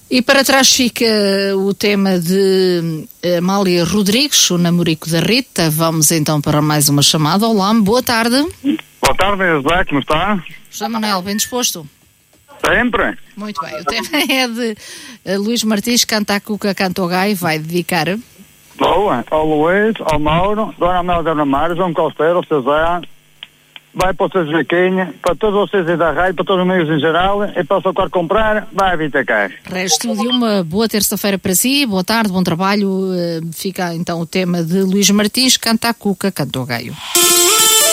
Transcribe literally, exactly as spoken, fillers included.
E para trás fica o tema de Amália Rodrigues, o namorico da Rita. Vamos então para mais uma chamada. Olá, boa tarde. Boa tarde, José, como está? José Manuel, bem disposto? Sempre. Muito bem, o tema é de uh, Luís Martins, canta a Cuca, canta o Gai, vai dedicar. Boa, ao Luís, ao Mauro, Dona Amélia Dona Mário, João Costeiro, ao seu Zé, vai para o seu Joaquim, para todos vocês aí da rádio, para todos os amigos em geral, e para o seu quarto comprar, vai a Vitacar. Resto de uma boa terça-feira para si, boa tarde, bom trabalho. Uh, fica então o tema de Luís Martins, canta a Cuca, canta o Gaio.